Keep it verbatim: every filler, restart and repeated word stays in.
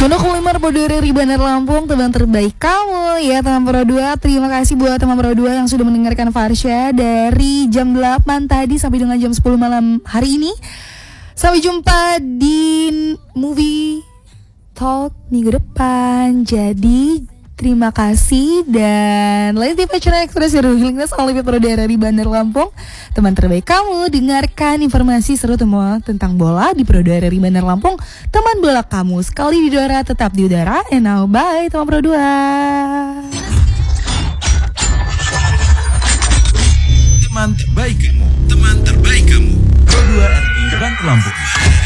Jono Kulimar Bodo dari Bandar Lampung, teman terbaik kamu ya teman Pro dua. Terima kasih buat teman Pro dua yang sudah mendengarkan Farsha dari jam delapan tadi sampai dengan jam sepuluh malam hari ini. Sampai jumpa di Movie Talk minggu depan. Jadi terima kasih dan lain tipe acara ekspresi Ruhilingnas oleh Pro dari Bandar Lampung. Teman terbaik kamu, dengarkan informasi seru semua tentang bola di Pro dari Bandar Lampung. Teman bola kamu sekali di udara tetap di udara. And now bye teman Pro dua. Teman terbaik kamu, teman terbaik kamu. Pro dua R I Bandar Lampung.